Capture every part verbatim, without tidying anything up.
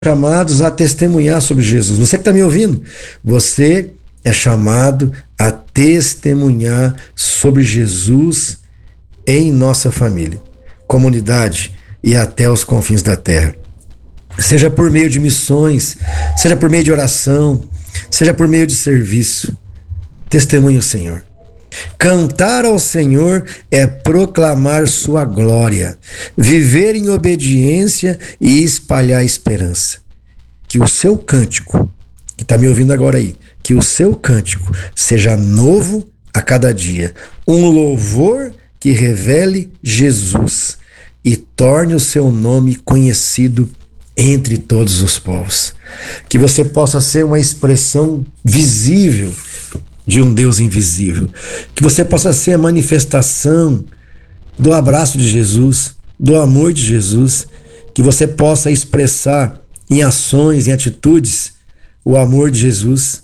chamados a testemunhar sobre Jesus. Você que está me ouvindo, você é chamado a testemunhar sobre Jesus em nossa família, comunidade e até os confins da terra. Seja por meio de missões, seja por meio de oração, seja por meio de serviço. Testemunhe o Senhor. Cantar ao Senhor é proclamar sua glória, viver em obediência e espalhar esperança. Que o seu cântico, que está me ouvindo agora aí, que o seu cântico seja novo a cada dia, um louvor que revele Jesus e torne o seu nome conhecido entre todos os povos. Que você possa ser uma expressão visível de um Deus invisível. Que você possa ser a manifestação do abraço de Jesus, do amor de Jesus. Que você possa expressar em ações, em atitudes, o amor de Jesus,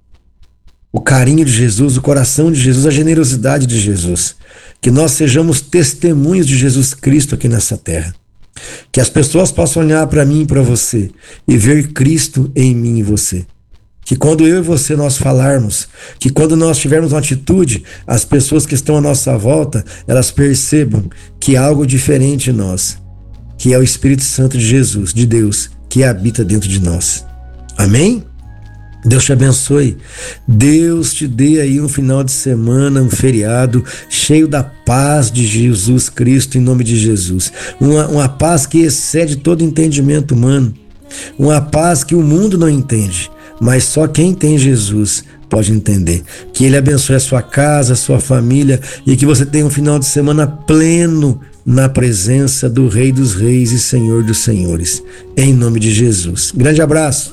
o carinho de Jesus, o coração de Jesus, a generosidade de Jesus. Que nós sejamos testemunhos de Jesus Cristo aqui nessa terra. Que as pessoas possam olhar para mim e para você e ver Cristo em mim e você. Que quando eu e você nós falarmos, que quando nós tivermos uma atitude, as pessoas que estão à nossa volta, elas percebam que há algo diferente em nós, que é o Espírito Santo de Jesus, de Deus, que habita dentro de nós. Amém? Deus te abençoe. Deus te dê aí um final de semana, um feriado cheio da paz de Jesus Cristo, em nome de Jesus. Uma, uma paz que excede todo entendimento humano. Uma paz que o mundo não entende, mas só quem tem Jesus pode entender. Que Ele abençoe a sua casa, a sua família e que você tenha um final de semana pleno na presença do Rei dos Reis e Senhor dos Senhores. Em nome de Jesus. Grande abraço.